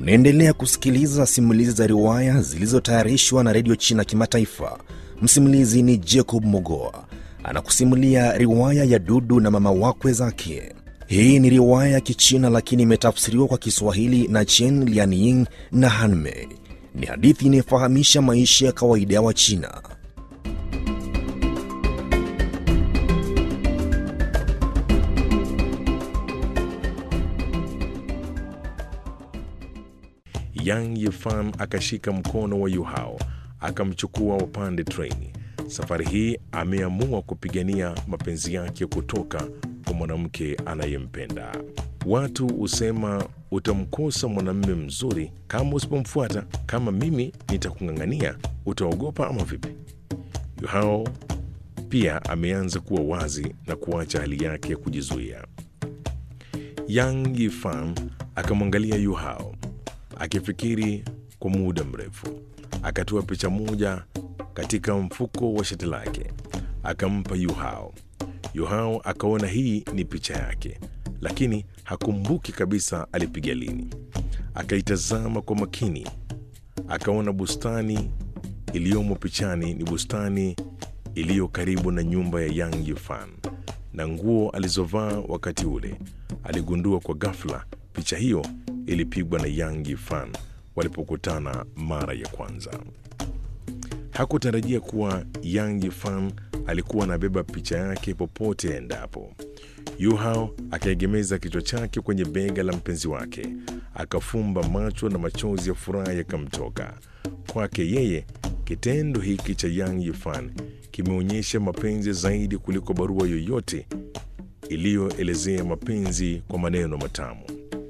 Unaendelea kusikiliza simulizi za riwaya zilizotayarishwa na Radio China Kimataifa. Msimulizi ni Jacob Mogoa. Anakusimulia riwaya ya Dudu na mama wakwe zake. Hii ni riwaya ya Kichina lakini imetafsiriwa kwa Kiswahili na Chen Lianying na Hanmei. Ni hadithi inayofahamisha maisha ya kawaida ya Wachina. Yang Yifan akashika mkono wa Yu Hao, akamchukua wapande treni. Safari hii ameamua kupigania mapenzi yake kutoka kwa mwanamke anayempenda. Watu husema utamkosa mwanamume mzuri kama usipomfuata. Kama mimi nitakung'ang'ania, utaogopa ama vipi? Yu Hao pia ameanza kuwa wazi na kuacha hali yake ya kujizuia. Yang Yifan akamwangalia Yu Hao akifikiri kwa muda mrefu. Akatoa picha moja katika mfuko wa shati lake, akampa Yu Hao. Yu Hao akaona hii ni picha yake, lakini hakumbuki kabisa alipiga lini. Akaitazama kwa makini, akaona bustani iliyomo pichani ni bustani iliyo karibu na nyumba ya Yang Yifan na nguo alizovaa wakati ule. Aligundua kwa ghafla picha hiyo ilipigwa na Yang Yifan walipokutana mara ya kwanza. Hakutarajia kuwa Yang Yifan alikuwa anabeba picha yake popote endapo. Yu Hao akaegemeza kichwa chake kwenye bega la mpenzi wake, akafumba macho na machozi ya furaha yakamtoka. Kwake yeye, kitendo hiki cha Yang Yifan kimeonyesha mapenzi zaidi kuliko barua yoyote iliyoelezea mapenzi kwa maneno matamu.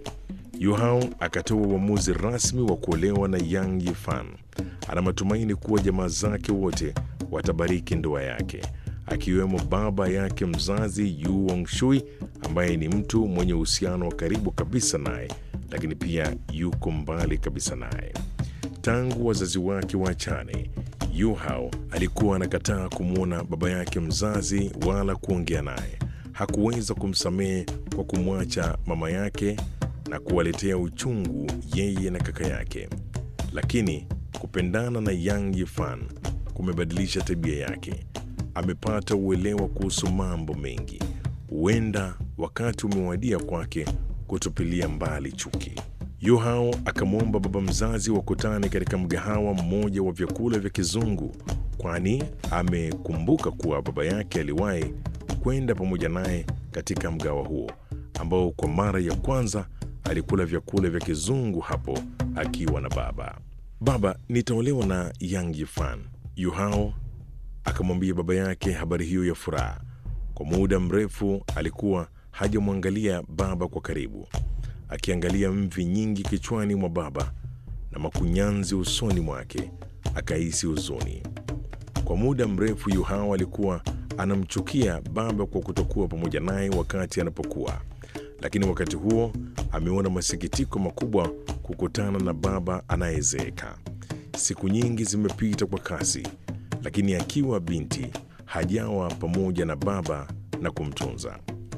Yu Hao akatoa uamuzi rasmi wa kuolewa na Yang Yifan. Ana matumaini kuwa jamaa zake wote watabariki ndoa yake, akiwemo baba yake mzazi Yu Wangshui, ambaye ni mtu mwenye uhusiano wa karibu kabisa naye, lakini pia yuko mbali kabisa naye. Tangu wazazi wake waachane, Yu Hao alikuwa anakataa kumwona baba yake mzazi wala kuongea naye. Hakuweza kumsamehe kwa kumwacha mama yake na kuwaletea uchungu yeye na kaka yake. Lakini kupendana na Yang Yifan kumebadilisha tabia yake. Amepata uelewa kuhusu mambo mengi. Huenda wakati umewadia kwake kutupilia mbali chuki. Yu Hao akamwomba baba mzazi wakutane katika mgahawa mmoja wa vyakula vya kizungu, kwani amekumbuka kuwa baba yake aliwahi kwenda pamoja naye katika mgahawa huo, ambao kwa mara ya kwanza alikula vyakula vya kizungu hapo akiwa na baba. Baba, nitaolewa na Yang Yifan. Yu Hao akamwambia baba yake habari hiyo ya furaha. Kwa muda mrefu alikuwa hajamwangalia baba kwa karibu, akiangalia mvi nyingi kichwani mwa baba na makunyanzi usoni mwake, akahisi huzuni. Kwa muda mrefu Yu Hao alikuwa anamchukia baba kwa kutokuwa pamoja naye wakati anapokuwa, lakini wakati huo ameona masikitiko makubwa kukutana na baba anayezeeka. Siku nyingi zimepita kwa kasi, lakini akiwa binti hajawa pamoja na baba na kumtunza.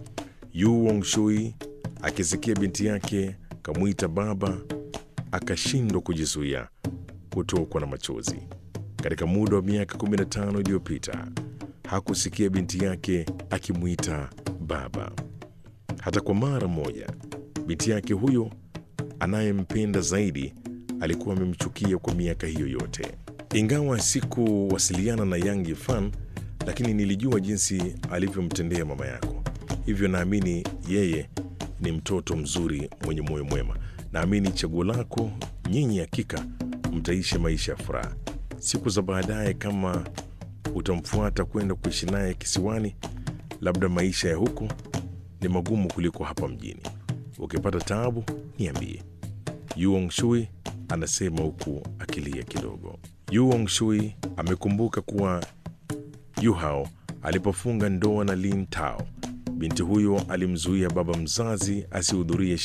Yu Wangshui akisikia binti yake kamwita baba, akashindwa kujizuia kutokwa na machozi. Katika muda wa miaka 15 iliyopita hakusikia binti yake akimwita baba hata kwa mara moja. Binti yake huyo anayempenda zaidi alikuwa amemchukia kwa miaka hiyo yote. Ingawa sikuwasiliana na Yang Yifan, lakini nilijua jinsi alivyomtendea mama yako. Hivyo naamini yeye ni mtoto mzuri mwenye moyo mwema. Naamini chaguo lako nyinyi hakika mtaishi maisha ya furaha. Siku za baadaye kama utamfuata kwenda kuishi naye kisiwani, labda maisha ya huko ni magumu kuliko hapa mjini. Ukipata taabu niambie. Yu Wangshui anasema huku akilia kidogo. Yu Wangshui amekumbuka kuwa Yu Hao alipofunga ndoa na Lin Tao, binti huyo alimzuia baba mzazi asihudhurie